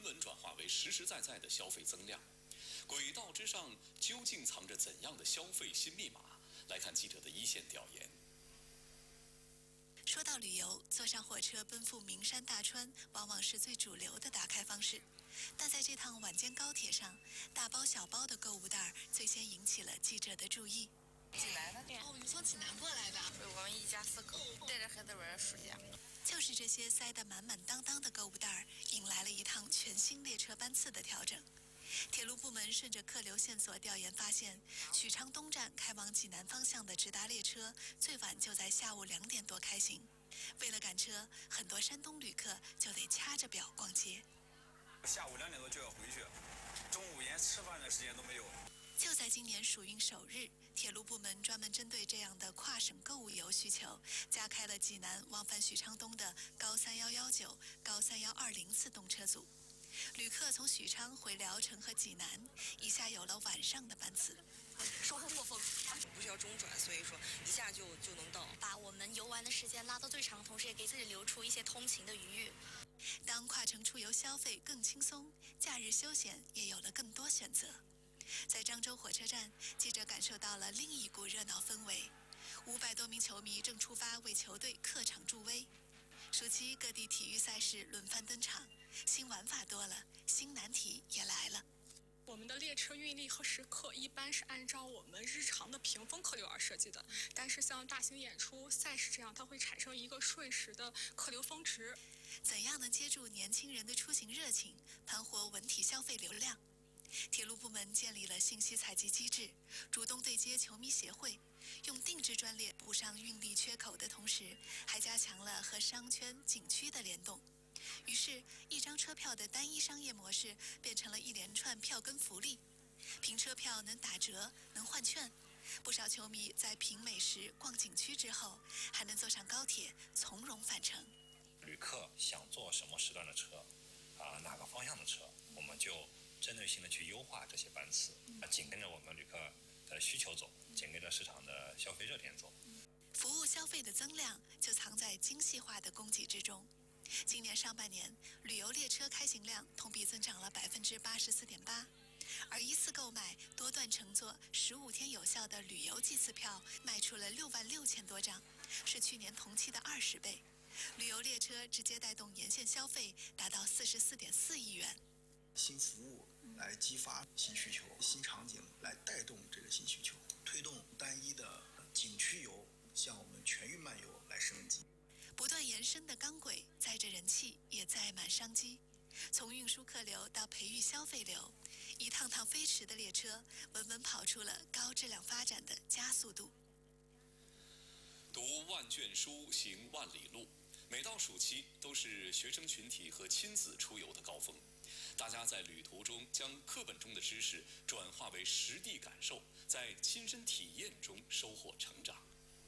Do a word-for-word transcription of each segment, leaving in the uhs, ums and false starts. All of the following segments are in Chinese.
稳转化为实实在在的消费增量。轨道之上究竟藏着怎样的消费新密码？来看记者的一线调研。 说到旅游，坐上火车奔赴名山大川，往往是最主流的打开方式。但在这趟晚间高铁上，大包小包的购物袋最先引起了记者的注意。 济南的？ 哦，你从济南过来的？ 我们一家四口带着孩子玩暑假。 就是这些塞得满满当当的购物袋，引来了一趟全新列车班次的调整。铁路部门顺着客流线索调研发现，许昌东站开往济南方向的直达列车最晚就在下午两点多开行。为了赶车，很多山东旅客就得掐着表逛街。 下午两点多就要回去，中午连吃饭的时间都没有。 就在今年暑运首日，铁路部门专门针对这样的跨省购物游需求，加开了济南往返许昌东的高三幺幺九、高三幺二零次动车组。旅客从许昌回聊城和济南，一下有了晚上的班次。 收获颇丰， 不需要中转，所以说一下就就能到。 把我们游玩的时间拉到最长，同时也给自己留出一些通勤的余裕。 当跨城出游消费更轻松，假日休闲也有了更多选择。在漳州火车站，记者感受到了另一股热闹氛围。五百多名球迷正出发为球队客场助威。暑期各地体育赛事轮番登场，新玩法多了，新难题也来了。 我们的列车运力和时刻一般是按照我们日常的屏风客流而设计的，但是像大型演出、赛事这样，它会产生一个瞬时的客流峰值。 怎样能接住年轻人的出行热情，盘活文体消费流量？铁路部门建立了信息采集机制，主动对接球迷协会，用定制专列补上运力缺口的同时，还加强了和商圈、景区的联动。于是，一张车票的单一商业模式变成了一连串票根福利。凭车票能打折，能换券。不少球迷在品美食、逛景区之后，还能坐上高铁，从容返程。 旅客想坐什么时段的车，啊，哪个方向的车，我们就针对性的去优化这些班次，啊，紧跟着我们旅客的需求走，紧跟着市场的消费热点走。 服务消费的增量就藏在精细化的供给之中。今年上半年，旅游列车开行量同比增长了百分之八十四点八，而一次购买多段乘坐十五天有效的旅游季次票卖出了六万六千多张，是去年同期的二十倍。旅游列车直接带动沿线消费达到四十四点四亿元。 新服务来激发新需求，新场景来带动这个新需求，推动单一的景区游向我们全域漫游来升级。 不断延伸的钢轨载着人气，也载满商机。从运输客流到培育消费流，一趟趟飞驰的列车稳稳跑出了高质量发展的加速度。 读万卷书，行万里路。每到暑期，都是学生群体和亲子出游的高峰。大家在旅途中将课本中的知识转化为实地感受，在亲身体验中收获成长。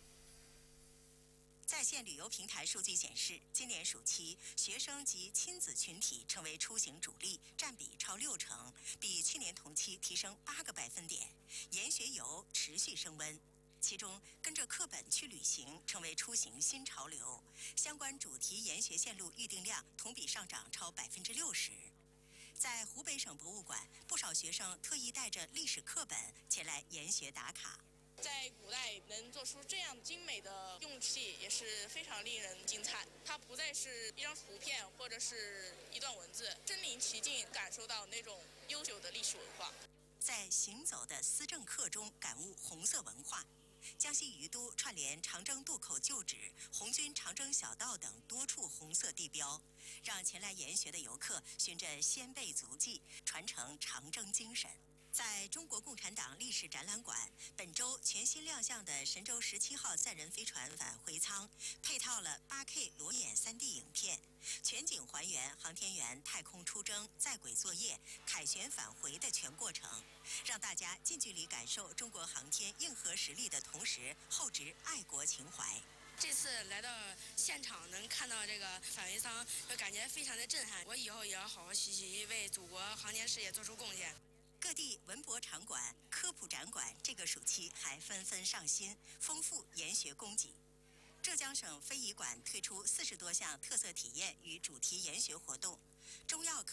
在线旅游平台数据显示，今年暑期学生及亲子群体成为出行主力，占比超六成，比去年同期提升八个百分点。研学游持续升温，其中跟着课本去旅行成为出行新潮流，相关主题研学线路预订量同比上涨超百分之六十。在湖北省博物馆，不少学生特意带着历史课本前来研学打卡。 在古代能做出这样精美的用器也是非常令人惊叹，它不再是一张图片或者是一段文字，身临其境感受到那种悠久的历史文化。 在行走的思政课中感悟红色文化。江西于都串联长征渡口旧址、红军长征小道等多处红色地标，让前来研学的游客循着先辈足迹，传承长征精神。在中国共产党历史展览馆，本周全新亮相的神舟十七号载人飞船返回舱，配套了 八K 裸眼 三D 影片，全景还原航天员太空出征、在轨作业、凯旋返回的全过程，让大家近距离感受中国航天硬核实力的同时，厚植爱国情怀。 这次来到现场，能看到这个返回舱，就感觉非常的震撼。我以后也要好好学习，为祖国航天事业做出贡献。 各地文博场馆、科普展馆这个暑期还纷纷上新，丰富研学供给。浙江省非遗馆推出四十多项特色体验与主题研学活动，中药科